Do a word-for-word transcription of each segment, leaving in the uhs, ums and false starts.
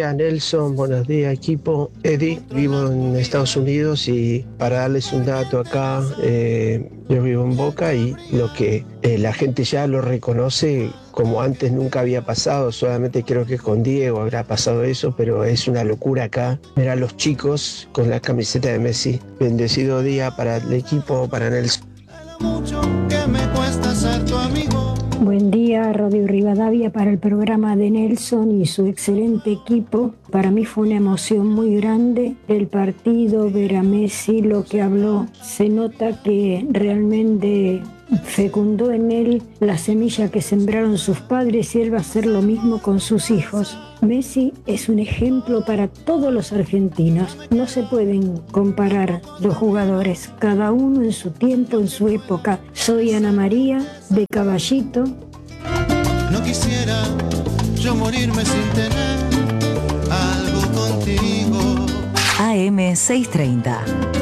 días, Nelson. Buenos días, equipo. Eddie, vivo en Estados Unidos y para darles un dato acá, eh, yo vivo en Boca y lo que eh, la gente ya lo reconoce como antes nunca había pasado, solamente creo que con Diego habrá pasado eso, pero es una locura acá ver a los chicos con la camiseta de Messi. Bendecido día para el equipo, para Nelson. Buen día, Radio Rivadavia, para el programa de Nelson y su excelente equipo. Para mí fue una emoción muy grande el partido, ver a Messi, lo que habló. Se nota que realmente fecundó en él la semilla que sembraron sus padres y él va a hacer lo mismo con sus hijos. Messi es un ejemplo para todos los argentinos. No se pueden comparar los jugadores, cada uno en su tiempo, en su época. Soy Ana María de Caballito. No quisiera yo morirme sin tener algo contigo. A M seiscientos treinta.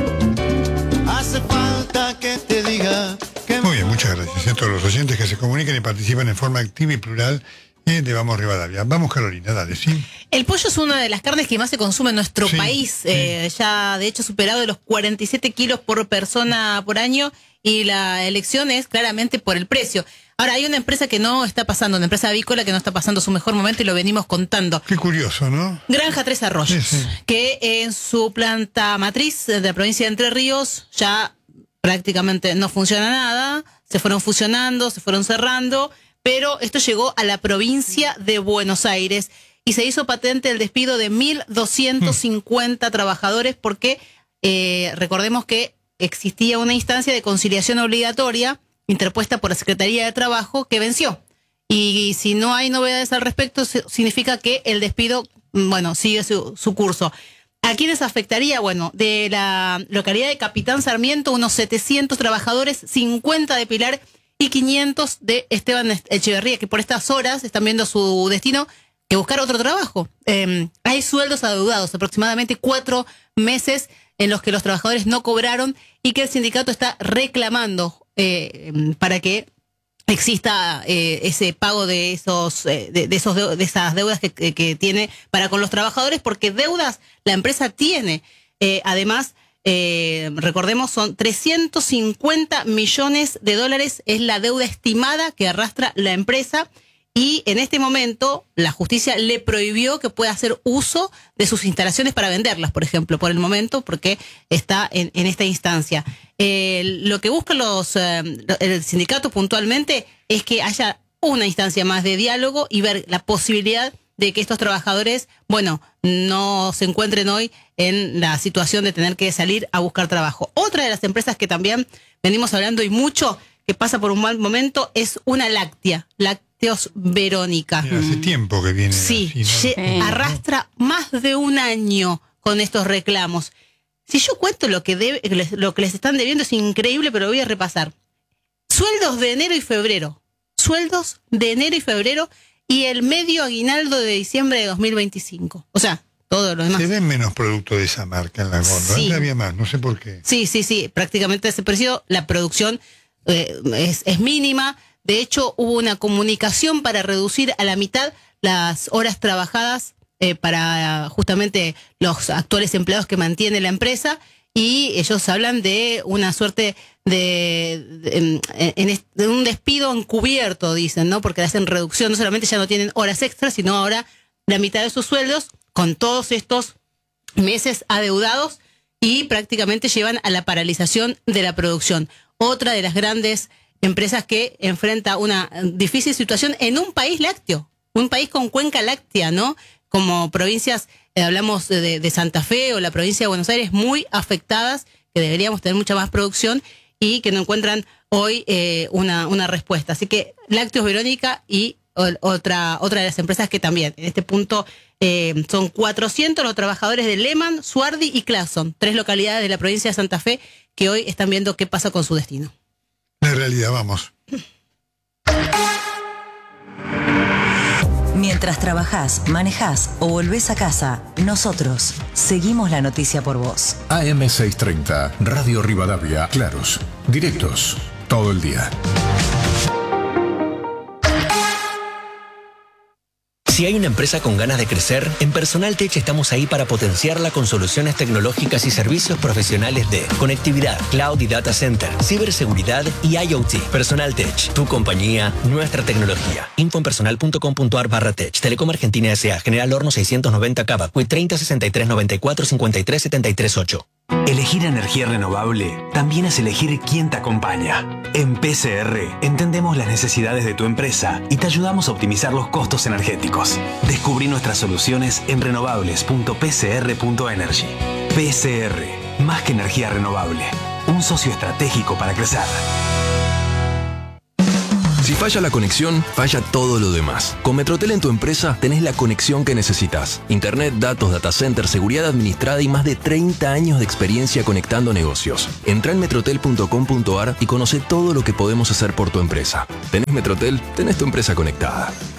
Hace falta que te diga que... Muy bien, muchas gracias a todos los oyentes que se comunican y participan en forma activa y plural de Vamos Rivadavia. Vamos, Carolina, dale, ¿sí? El pollo es una de las carnes que más se consume en nuestro sí, país, sí. Eh, ya de hecho superado de los cuarenta y siete kilos por persona por año, y la elección es claramente por el precio. Ahora, hay una empresa que no está pasando, una empresa avícola que no está pasando su mejor momento y lo venimos contando. Qué curioso, ¿no? Granja Tres Arroyos, sí, sí. que en su planta matriz de la provincia de Entre Ríos ya prácticamente no funciona nada, se fueron fusionando, se fueron cerrando, pero esto llegó a la provincia de Buenos Aires y se hizo patente el despido de mil doscientos cincuenta mm. trabajadores porque eh, recordemos que existía una instancia de conciliación obligatoria interpuesta por la Secretaría de Trabajo que venció. Y si no hay novedades al respecto, significa que el despido, bueno, sigue su, su curso. ¿A quiénes afectaría? Bueno, de la localidad de Capitán Sarmiento, unos setecientos trabajadores, cincuenta de Pilar y quinientos de Esteban Echeverría, que por estas horas están viendo su destino que buscar otro trabajo. Eh, hay sueldos adeudados, aproximadamente cuatro meses en los que los trabajadores no cobraron y que el sindicato está reclamando eh, para que exista eh, ese pago de esos eh, de, de esos de, de esas deudas que, que, que tiene para con los trabajadores, porque deudas la empresa tiene. Eh, además, eh, recordemos, son trescientos cincuenta millones de dólares es la deuda estimada que arrastra la empresa. Y en este momento la justicia le prohibió que pueda hacer uso de sus instalaciones para venderlas, por ejemplo, por el momento, porque está en, en esta instancia. Eh, lo que buscan los eh, el sindicato puntualmente es que haya una instancia más de diálogo y ver la posibilidad de que estos trabajadores, bueno, no se encuentren hoy en la situación de tener que salir a buscar trabajo. Otra de las empresas que también venimos hablando y mucho, que pasa por un mal momento, es una láctea, Lácteos Verónica. Mira, hace tiempo que viene. Sí, así, ¿no? eh, arrastra más de un año con estos reclamos. Si yo cuento lo que debe, lo que les están debiendo es increíble, pero voy a repasar. Sueldos de enero y febrero. Sueldos de enero y febrero y el medio aguinaldo de diciembre de dos mil veinticinco. O sea, todo lo demás. Se ven menos productos de esa marca en la góndola. Sí. Antes había más, no sé por qué. Sí, sí, sí. Prácticamente ese precio, la producción eh, es, es mínima. De hecho, hubo una comunicación para reducir a la mitad las horas trabajadas eh, para justamente los actuales empleados que mantiene la empresa, y ellos hablan de una suerte de, de, en, en, de un despido encubierto, dicen, ¿no? Porque hacen reducción, no solamente ya no tienen horas extras, sino ahora la mitad de sus sueldos con todos estos meses adeudados, y prácticamente llevan a la paralización de la producción. Otra de las grandes empresas que enfrenta una difícil situación en un país lácteo, un país con cuenca láctea, ¿no? Como provincias, eh, hablamos de, de Santa Fe o la provincia de Buenos Aires, muy afectadas, que deberíamos tener mucha más producción y que no encuentran hoy eh, una, una respuesta. Así que Lácteos Verónica y o, otra, otra de las empresas que también, en este punto, eh, son cuatrocientos los trabajadores de Lehman, Suardi y Clason, tres localidades de la provincia de Santa Fe que hoy están viendo qué pasa con su destino. La realidad, vamos. Mientras trabajás, manejás o volvés a casa, nosotros seguimos la noticia por vos. A M seiscientos treinta, Radio Rivadavia, claros, directos, todo el día. Si hay una empresa con ganas de crecer, en Personal Tech estamos ahí para potenciarla con soluciones tecnológicas y servicios profesionales de conectividad, cloud y data center, ciberseguridad y I O T. Personal Tech, tu compañía, nuestra tecnología. Info en personal punto com punto ar barra tech. Telecom Argentina S A. General Horno seiscientos noventa Cava. Q treinta sesenta y tres noventa y cuatro cincuenta y tres setenta y tres ocho. Elegir energía renovable también es elegir quién te acompaña. En P C R entendemos las necesidades de tu empresa y te ayudamos a optimizar los costos energéticos. Descubrí nuestras soluciones en renovables punto p c r punto energy. P C R, más que energía renovable, un socio estratégico para crecer. Si falla la conexión, falla todo lo demás. Con Metrotel en tu empresa tenés la conexión que necesitas. Internet, datos, data center, seguridad administrada y más de treinta años de experiencia conectando negocios. Entrá en metrotel punto com punto ar y conoce todo lo que podemos hacer por tu empresa. ¿Tenés Metrotel? Tenés tu empresa conectada.